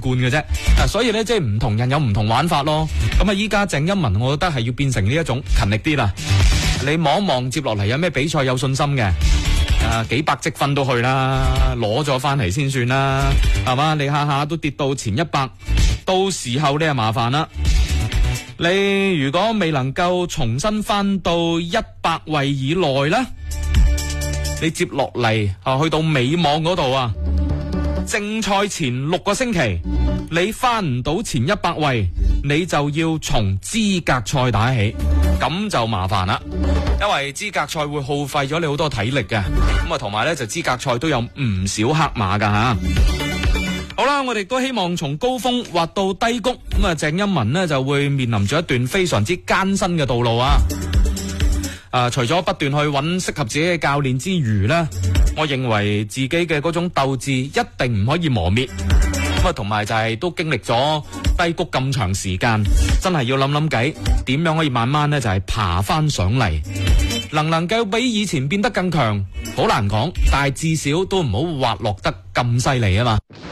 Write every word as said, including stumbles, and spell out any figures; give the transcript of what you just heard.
貫嘅啫。啊，所以咧即係唔同人有唔同玩法咯。咁啊，依家鄭欽文，我覺得係要變成呢一種勤力啲啦。你望一望接落嚟有咩比賽有信心嘅？啊，幾百積分都去啦，攞咗翻嚟先算啦，係嘛？你下下都跌到前一百，到時候你就麻煩啦。你如果未能夠重新翻到一百位以內啦，你接落嚟啊去到美網嗰度啊，正賽前六個星期你翻唔到前一百位，你就要從資格賽打起，咁就麻煩啦。因為資格賽會耗費咗你好多體力嘅，咁啊同埋咧就資格賽都有唔少黑馬噶吓。好啦，我哋都希望從高峰滑到低谷，咁啊鄭欽文呢就會面臨住一段非常之艱辛嘅道路啊！啊，除咗不斷去揾適合自己嘅教練之餘呢，我認為自己嘅嗰種鬥志一定唔可以磨滅。咁啊，同埋就係都經歷咗低谷咁長時間，真係要諗諗計，點樣可以慢慢呢就係爬翻上嚟，能唔能夠比以前變得更強，好難講，但係至少都唔好滑落得咁犀利啊嘛。